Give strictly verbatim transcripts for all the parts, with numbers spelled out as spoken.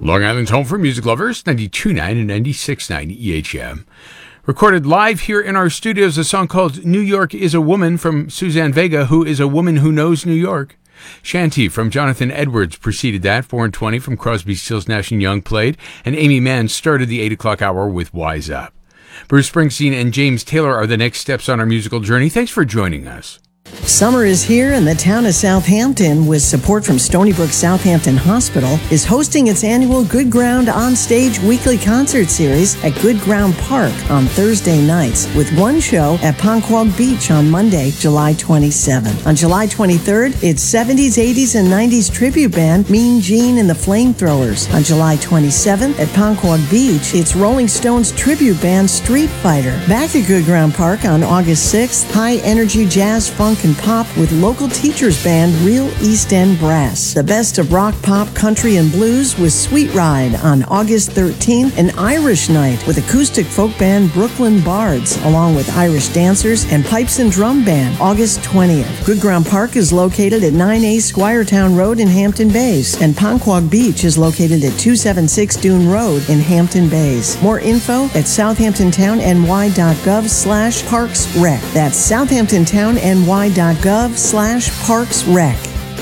Long Island's home for music lovers, ninety-two point nine and ninety-six point nine E H M. Recorded live here in our studios, a song called New York is a Woman from Suzanne Vega, who is a woman who knows New York. Shanty from Jonathan Edwards preceded that. four and twenty from Crosby, Stills, Nash and Young played. And Amy Mann started the eight o'clock hour with Wise Up. Bruce Springsteen and James Taylor are the next steps on our musical journey. Thanks for joining us. Summer is here, and the town of Southampton, with support from Stony Brook Southampton Hospital, is hosting its annual Good Ground On Stage weekly concert series at Good Ground Park on Thursday nights, with one show at Ponquag Beach on Monday, July twenty-seventh. On July twenty-third, it's seventies, eighties, and nineties tribute band Mean Gene and the Flamethrowers. On July twenty-seventh, at Ponquag Beach, it's Rolling Stones tribute band Street Fighter. Back at Good Ground Park on August sixth, high-energy jazz, funk, and pop with local teachers band Real East End Brass. The best of rock, pop, country, and blues with Sweet Ride on August thirteenth, and Irish Night with acoustic folk band Brooklyn Bards, along with Irish dancers and pipes and drum band August twentieth. Good Ground Park is located at nine A Squiretown Road in Hampton Bays, and Ponquag Beach is located at two seventy-six Dune Road in Hampton Bays. More info at southamptontowny.gov slash parks rec. That's southamptontowny.gov slash parks rec.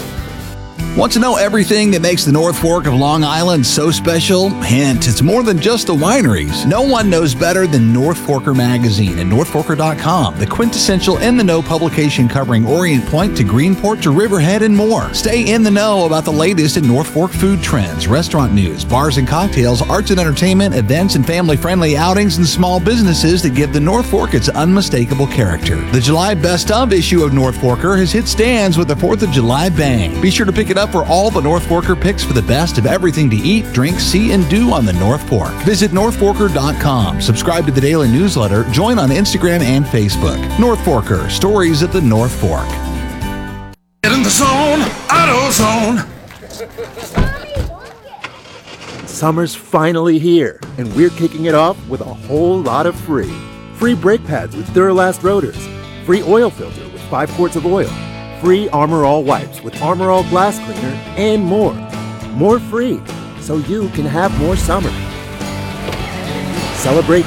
Want to know everything that makes the North Fork of Long Island so special? Hint, it's more than just the wineries. No one knows better than North Forker Magazine and north forker dot com, the quintessential in-the-know publication covering Orient Point to Greenport to Riverhead and more. Stay in the know about the latest in North Fork food trends, restaurant news, bars and cocktails, arts and entertainment, events and family-friendly outings, and small businesses that give the North Fork its unmistakable character. The July Best Of issue of North Forker has hit stands with the fourth of July bang. Be sure to pick it up for all the North Forker picks for the best of everything to eat, drink, see, and do on the North Fork. Visit north forker dot com. Subscribe to the daily newsletter. Join on Instagram and Facebook. North Forker, stories of the North Fork. Get in the zone, AutoZone. Summer's finally here, and we're kicking it off with a whole lot of free. Free brake pads with Duralast rotors. Free oil filter with five quarts of oil. Free Armor All wipes with Armor All glass cleaner, and more. More free, so you can have more summer. Celebrate